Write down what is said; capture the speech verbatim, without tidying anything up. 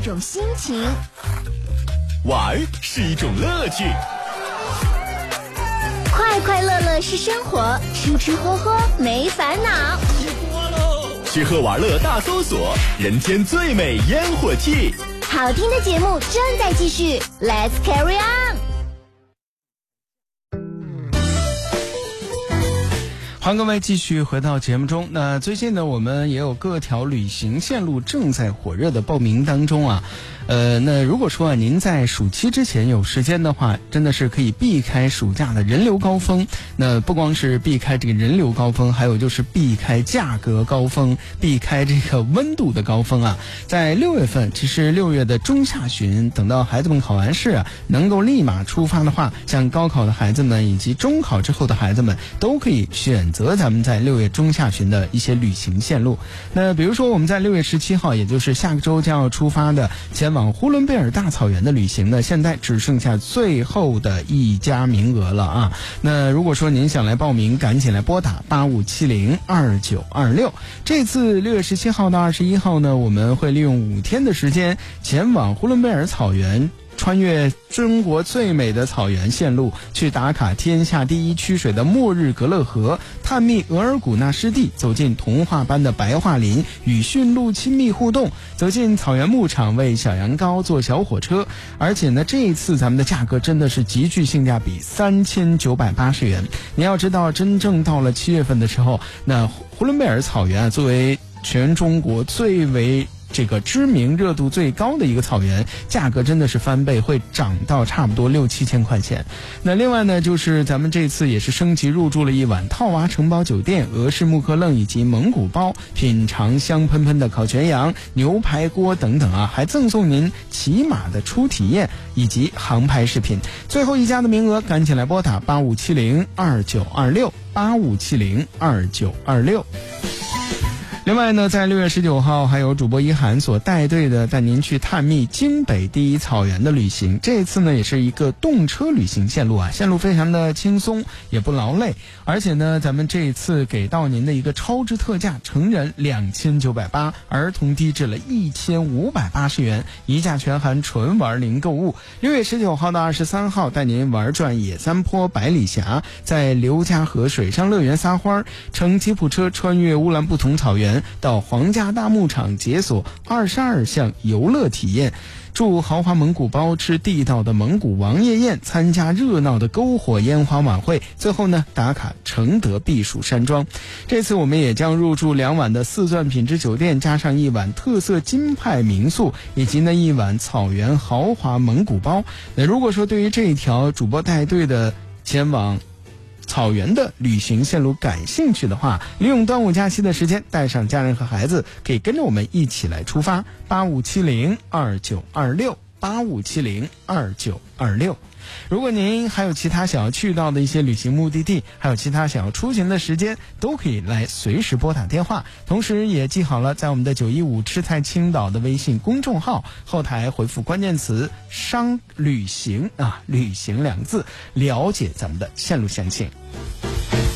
种心情， 玩是一种乐趣， 快快乐乐是生活，吃吃喝喝没烦恼。 吃喝玩乐大搜索，人间最美烟火气。 好听的节目正在继续 ，Let's carry on。 欢迎各位继续回到节目中。那最近呢，我们也有各条旅行线路正在火热的报名当中啊。呃，那如果说啊，您在暑期之前有时间的话，真的是可以避开暑假的人流高峰。那不光是避开这个人流高峰，还有就是避开价格高峰，避开这个温度的高峰啊。在六月份，其实六月的中下旬，等到孩子们考完试啊，能够立马出发的话，像高考的孩子们以及中考之后的孩子们，都可以选择咱们在六月中下旬的一些旅行线路。那比如说我们在六月十七号，也就是下个周将要出发的前往呼伦贝尔大草原的旅行呢，现在只剩下最后的一家名额了啊。那如果说您想来报名，赶紧来拨打八五七零二九二六。这次六月十七号到二十一号呢，我们会利用五天的时间前往呼伦贝尔草原，穿越中国最美的草原线路，去打卡天下第一曲水的末日格勒河，探秘额尔古纳湿地，走进童话般的白桦林，与驯鹿亲密互动，走进草原牧场，为小羊羔坐小火车。而且呢，这一次咱们的价格真的是极具性价比，三千九百八十元。你要知道，真正到了七月份的时候，那呼伦贝尔草原啊，作为全中国最为这个知名热度最高的一个草原，价格真的是翻倍，会涨到差不多六七千块钱。那另外呢，就是咱们这次也是升级入住了一晚套娃城堡酒店、俄式木克楞以及蒙古包，品尝香喷喷的烤全羊、牛排锅等等啊，还赠送您骑马的初体验以及航拍视频。最后一家的名额，赶紧来拨打八五七零二九二六八五七零二九二六。另外呢，在六月十九号，还有主播一涵所带队的带您去探秘京北第一草原的旅行。这次呢，也是一个动车旅行线路啊，线路非常的轻松，也不劳累。而且呢，咱们这一次给到您的一个超值特价，成人两千九百八，儿童低至了一千五百八十元，一价全含，纯玩零购物。六月十九号到二十三号，带您玩转野三坡、百里峡，在刘家河水上乐园撒欢，乘吉普车穿越乌兰布统草原，到皇家大牧场解锁二十二项游乐体验，住豪华蒙古包，吃地道的蒙古王爷宴，参加热闹的篝火烟花晚会，最后呢打卡承德避暑山庄。这次我们也将入住两晚的四钻品质酒店，加上一晚特色金派民宿，以及呢一晚草原豪华蒙古包。那如果说对于这一条主播带队的前往草原的旅行线路感兴趣的话，利用端午假期的时间，带上家人和孩子，可以跟着我们一起来出发。八五七零二九二六八五七零二九二六。如果您还有其他想要去到的一些旅行目的地，还有其他想要出行的时间，都可以来随时拨打电话。同时也记好了，在我们的九一五吃菜青岛的微信公众号后台回复关键词商旅行啊，旅行两个字，了解咱们的线路详情。